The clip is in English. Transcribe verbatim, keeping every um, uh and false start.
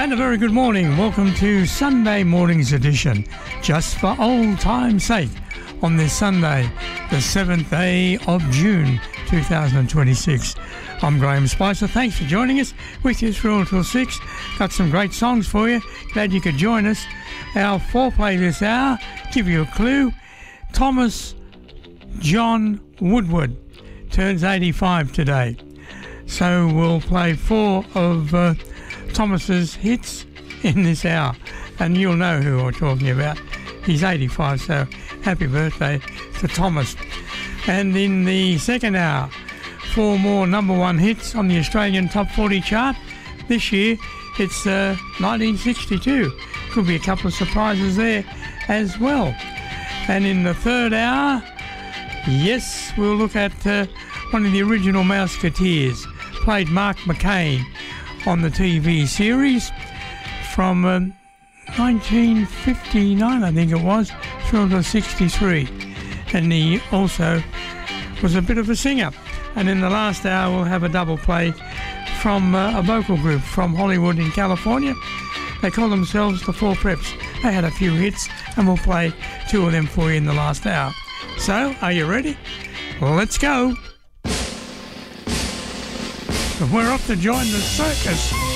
And a very good morning. Welcome to Sunday morning's edition, just for old time's sake, on this Sunday, the seventh day of June two thousand twenty-six. I'm Graham Spicer. Thanks for joining us. With you through until six. Got some great songs for you. Glad you could join us. Our foreplay this hour, give you a clue, Thomas John Woodward turns eighty-five today. So we'll play four of uh, Thomas's hits in this hour, and you'll know who I'm talking about. He's eighty-five, so happy birthday to Thomas. And in the second hour, four more number one hits on the Australian Top forty chart. This year, it's uh, nineteen sixty-two. Could be a couple of surprises there as well. And in the third hour, yes, we'll look at uh, one of the original Mouseketeers, played Mark McCain on the T V series from um, nineteen fifty-nine, I think it was, through to sixty-three. And he also was a bit of a singer. And in the last hour, we'll have a double play from uh, a vocal group from Hollywood in California. They call themselves the Four Preps. They had a few hits, and we'll play two of them for you in the last hour. So, are you ready? Let's go. We're off to join the circus.